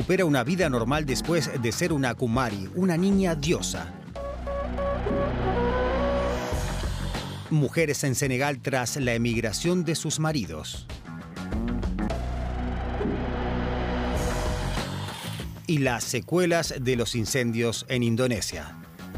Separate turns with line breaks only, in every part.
recupera una vida normal después de ser una Kumari, una niña diosa. Mujeres en Senegal tras la emigración de sus maridos. Y las secuelas de los incendios en Indonesia.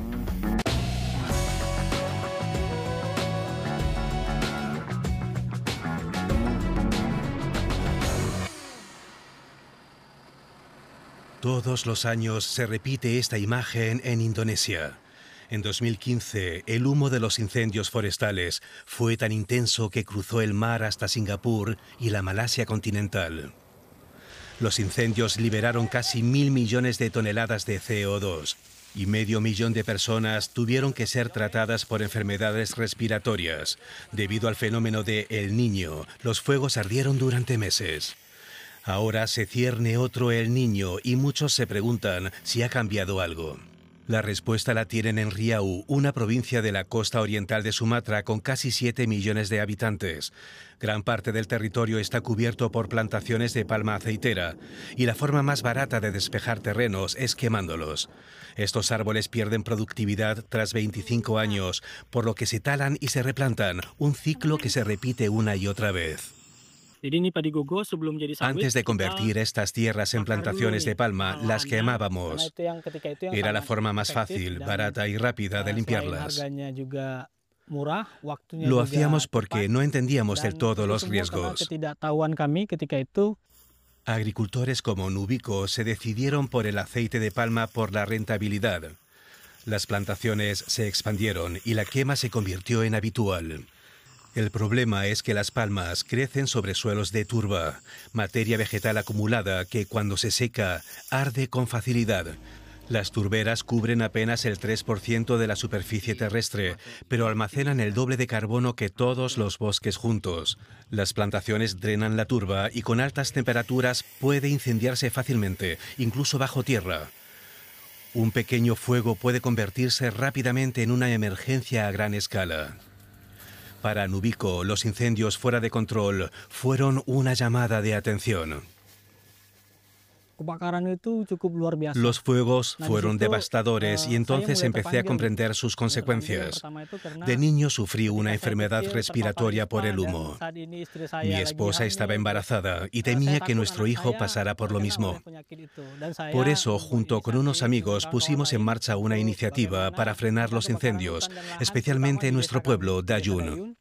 Todos los años se repite esta imagen en Indonesia. En 2015, el humo de los incendios forestales fue tan intenso que cruzó el mar hasta Singapur y la Malasia continental. Los incendios liberaron casi 1.000 millones de toneladas de CO2 y 500.000 de personas tuvieron que ser tratadas por enfermedades respiratorias. Debido al fenómeno de El Niño, los fuegos ardieron durante meses. Ahora se cierne otro El Niño y muchos se preguntan si ha cambiado algo. La respuesta la tienen en Riau, una provincia de la costa oriental de Sumatra con casi 7 millones de habitantes. Gran parte del territorio está cubierto por plantaciones de palma aceitera y la forma más barata de despejar terrenos es quemándolos. Estos árboles pierden productividad tras 25 años, por lo que se talan y se replantan, un ciclo que se repite una y otra vez. Antes de convertir estas tierras en plantaciones de palma, las quemábamos. Era la forma más fácil, barata y rápida de limpiarlas. Lo hacíamos porque no entendíamos del todo los riesgos. Agricultores como Nubiko se decidieron por el aceite de palma por la rentabilidad. Las plantaciones se expandieron y la quema se convirtió en habitual. El problema es que las palmas crecen sobre suelos de turba, materia vegetal acumulada que cuando se seca arde con facilidad. Las turberas cubren apenas el 3% de la superficie terrestre, pero almacenan el doble de carbono que todos los bosques juntos. Las plantaciones drenan la turba y con altas temperaturas puede incendiarse fácilmente, incluso bajo tierra. Un pequeño fuego puede convertirse rápidamente en una emergencia a gran escala. Para Nubiko, los incendios fuera de control fueron una llamada de atención. Los fuegos fueron devastadores y entonces empecé a comprender sus consecuencias. De niño sufrí una enfermedad respiratoria por el humo. Mi esposa estaba embarazada y temía que nuestro hijo pasara por lo mismo. Por eso, junto con unos amigos, pusimos en marcha una iniciativa para frenar los incendios, especialmente en nuestro pueblo, Dayun.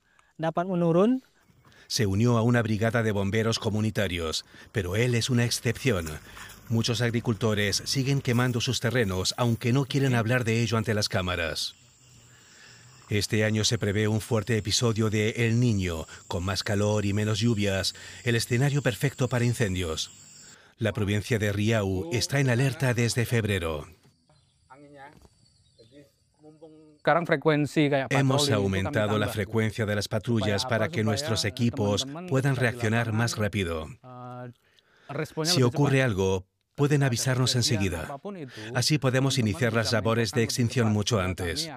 Se unió a una brigada de bomberos comunitarios, pero él es una excepción. Muchos agricultores siguen quemando sus terrenos, aunque no quieren hablar de ello ante las cámaras. Este año se prevé un fuerte episodio de El Niño, con más calor y menos lluvias, el escenario perfecto para incendios. La provincia de Riau está en alerta desde febrero. Hemos aumentado la frecuencia de las patrullas para que nuestros equipos puedan reaccionar más rápido. Si ocurre algo, pueden avisarnos enseguida. Así podemos iniciar las labores de extinción mucho antes.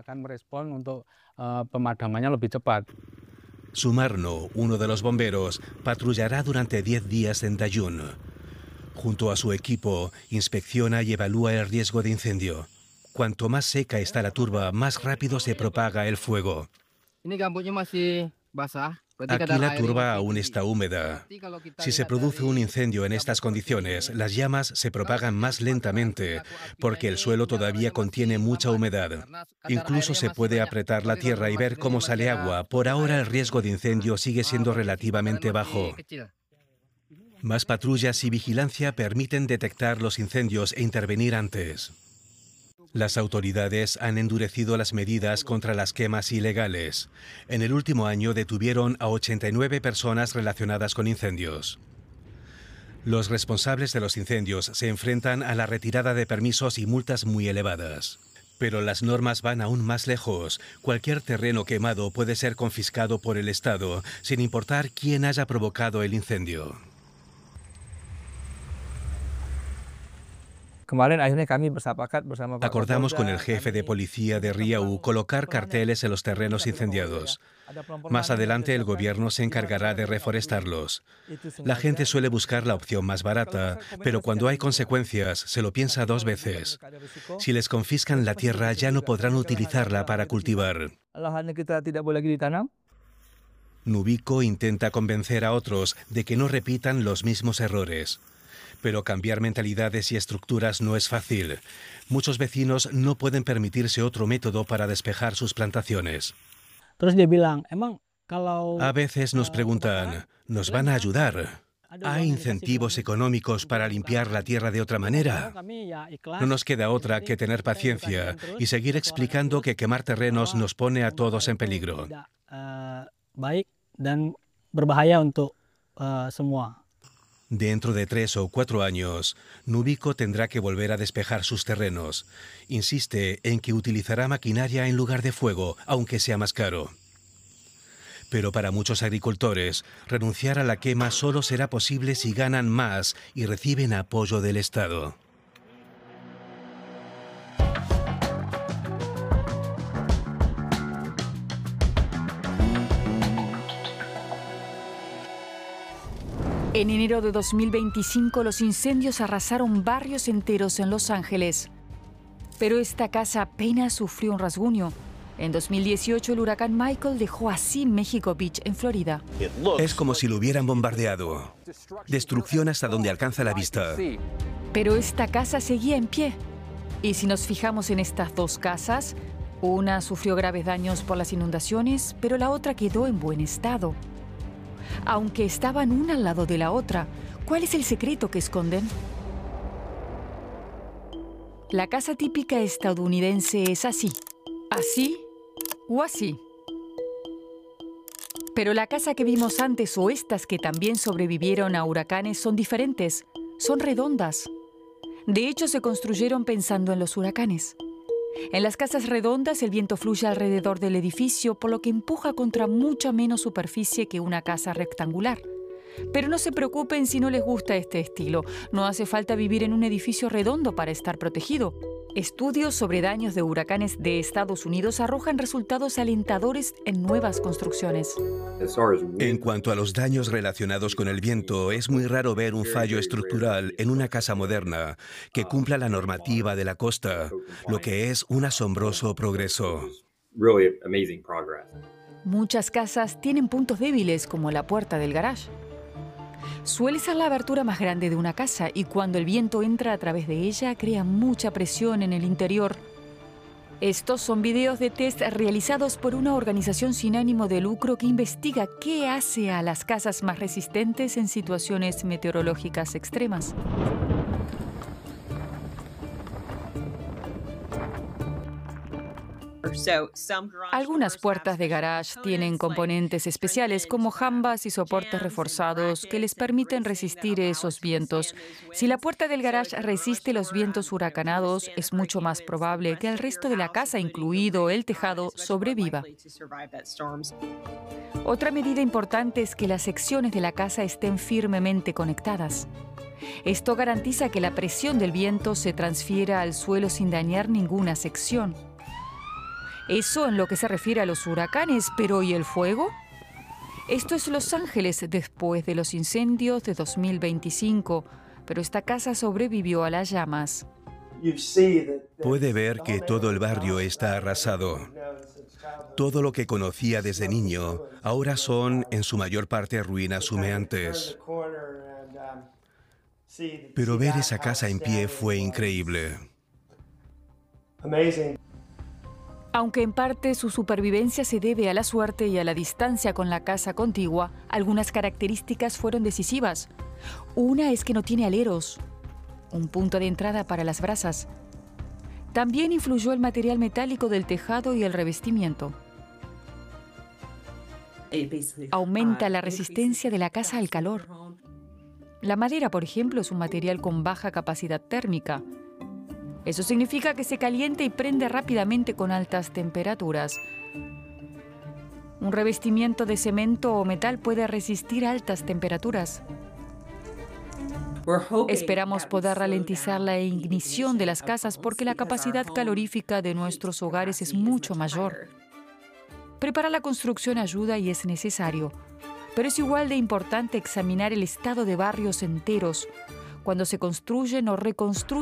Sumarno, uno de los bomberos, patrullará durante 10 días en Dayun. Junto a su equipo, inspecciona y evalúa el riesgo de incendio. Cuanto más seca está la turba, más rápido se propaga el fuego. Aquí la turba aún está húmeda. Si se produce un incendio en estas condiciones, las llamas se propagan más lentamente, porque el suelo todavía contiene mucha humedad. Incluso se puede apretar la tierra y ver cómo sale agua. Por ahora el riesgo de incendio sigue siendo relativamente bajo. Más patrullas y vigilancia permiten detectar los incendios e intervenir antes. Las autoridades han endurecido las medidas contra las quemas ilegales. En el último año detuvieron a 89 personas relacionadas con incendios. Los responsables de los incendios se enfrentan a la retirada de permisos y multas muy elevadas. Pero las normas van aún más lejos. Cualquier terreno quemado puede ser confiscado por el Estado, sin importar quién haya provocado el incendio. Acordamos con el jefe de policía de Riau colocar carteles en los terrenos incendiados. Más adelante el gobierno se encargará de reforestarlos. La gente suele buscar la opción más barata, pero cuando hay consecuencias se lo piensa 2 veces. Si les confiscan la tierra ya no podrán utilizarla para cultivar. Nubiko intenta convencer a otros de que no repitan los mismos errores. Pero cambiar mentalidades y estructuras no es fácil. Muchos vecinos no pueden permitirse otro método para despejar sus plantaciones. A veces nos preguntan, ¿nos van a ayudar? ¿Hay incentivos económicos para limpiar la tierra de otra manera? No nos queda otra que tener paciencia y seguir explicando que quemar terrenos nos pone a todos en peligro. Dentro de 3 o 4 años, Nubiko tendrá que volver a despejar sus terrenos. Insiste en que utilizará maquinaria en lugar de fuego, aunque sea más caro. Pero para muchos agricultores, renunciar a la quema solo será posible si ganan más y reciben apoyo del Estado.
En enero de 2025, los incendios arrasaron barrios enteros en Los Ángeles. Pero esta casa apenas sufrió un rasguño. En 2018, el huracán Michael dejó así Mexico Beach, en Florida.
Es como si lo hubieran bombardeado. Destrucción hasta donde alcanza la vista.
Pero esta casa seguía en pie. Y si nos fijamos en estas 2 casas, una sufrió graves daños por las inundaciones, pero la otra quedó en buen estado. Aunque estaban una al lado de la otra, ¿cuál es el secreto que esconden? La casa típica estadounidense es así, así o así. Pero la casa que vimos antes o estas que también sobrevivieron a huracanes son diferentes, son redondas. De hecho, se construyeron pensando en los huracanes. En las casas redondas el viento fluye alrededor del edificio, por lo que empuja contra mucha menos superficie que una casa rectangular. Pero no se preocupen si no les gusta este estilo. No hace falta vivir en un edificio redondo para estar protegido. Estudios sobre daños de huracanes de Estados Unidos arrojan resultados alentadores en nuevas construcciones.
En cuanto a los daños relacionados con el viento, es muy raro ver un fallo estructural en una casa moderna que cumpla la normativa de la costa, lo que es un asombroso progreso.
Muchas casas tienen puntos débiles, como la puerta del garage. Suele ser la abertura más grande de una casa y cuando el viento entra a través de ella crea mucha presión en el interior. Estos son videos de test realizados por una organización sin ánimo de lucro que investiga qué hace a las casas más resistentes en situaciones meteorológicas extremas. Algunas puertas de garage tienen componentes especiales como jambas y soportes reforzados que les permiten resistir esos vientos. Si la puerta del garage resiste los vientos huracanados, es mucho más probable que el resto de la casa, incluido el tejado, sobreviva. Otra medida importante es que las secciones de la casa estén firmemente conectadas. Esto garantiza que la presión del viento se transfiera al suelo sin dañar ninguna sección. Eso en lo que se refiere a los huracanes, pero ¿y el fuego? Esto es Los Ángeles después de los incendios de 2025, pero esta casa sobrevivió a las llamas.
Puede ver que todo el barrio está arrasado. Todo lo que conocía desde niño ahora son, en su mayor parte, ruinas humeantes. Pero ver esa casa en pie fue increíble.
Aunque en parte su supervivencia se debe a la suerte y a la distancia con la casa contigua, algunas características fueron decisivas. Una es que no tiene aleros, un punto de entrada para las brasas. También influyó el material metálico del tejado y el revestimiento. Aumenta la resistencia de la casa al calor. La madera, por ejemplo, es un material con baja capacidad térmica. Eso significa que se calienta y prende rápidamente con altas temperaturas. Un revestimiento de cemento o metal puede resistir altas temperaturas. Esperamos poder ralentizar la ignición de las casas porque la capacidad calorífica de nuestros hogares es mucho mayor. Preparar la construcción ayuda y es necesario, pero es igual de importante examinar el estado de barrios enteros cuando se construyen o reconstruyen